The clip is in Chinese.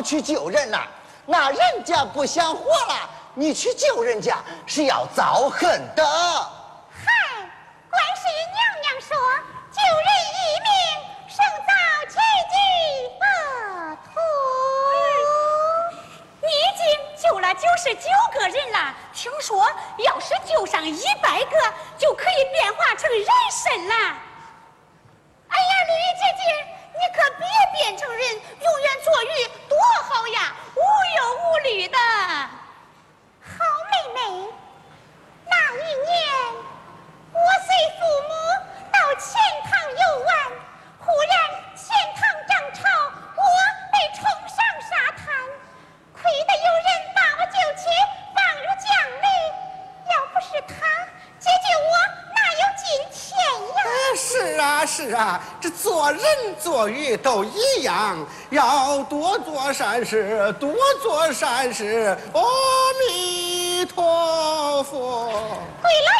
去救人了，那人家不想活了，你去救人家是要遭恨的。 嗨，观世音娘娘说，救人一命，胜造7级恶徒。 你已经救了99个人了，听说要是救上100个，就可以变化成人身了。 哎呀，绿衣姐姐，你可别变成人，永远做鱼，多好呀， 无忧无虑的。 好妹妹，那一年我随父母到钱塘游玩，忽然钱塘涨潮，我被冲上沙滩，亏得有人把我救起，放入江里。要不是他解救我，哪有今天呀？ 是啊是啊，这做人做鱼都一样，要多做善事，多做善事。阿弥陀佛。 鬼老